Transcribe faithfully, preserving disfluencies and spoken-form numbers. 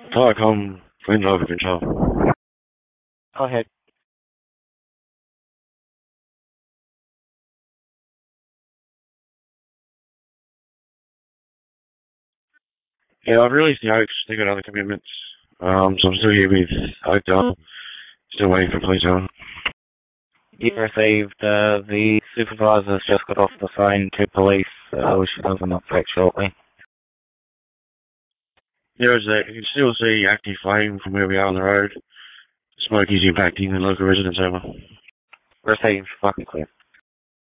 Telecom, Twin Over Control. Go ahead. Yeah, I've released the Oaks. They got other commitments. Um, so I'm still here with Oakdale. Still waiting for police on. You received, uh, the supervisor's just got off the phone to police, uh, which she does an update shortly. There is a, you can still see active flame from where we are on the road. Smoke is impacting the local residents over. Received, fucking clear.